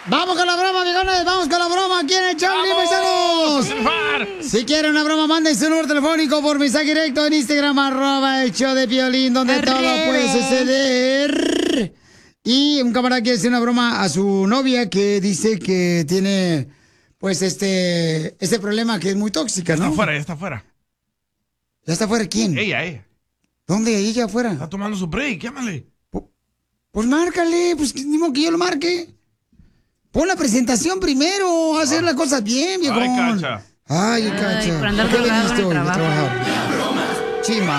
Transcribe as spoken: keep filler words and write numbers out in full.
Vamos con la broma, viejones, vamos con la broma. ¿Quién es Charlie, paisanos? Si quieren una broma, manden su número telefónico por mensaje directo en Instagram, arroba el show de Piolín, donde Arre. todo puede suceder. Y un camarada quiere hacer una broma a su novia que dice que tiene, pues, este, este problema que es muy tóxica, ¿no? Está afuera, ya está afuera. ¿Ya está afuera quién? Ella, ella. ¿Dónde? ¿Ella afuera? Está tomando su break, llámale. Pues márcale, pues ni modo que yo lo marque. Pon la presentación primero, hacer las cosas bien, viejo. Ay, Cacha. Ay, Ay, Cacha. por andar ¿Por qué drogado en viniste el hoy a trabajo. trabajar? Chima.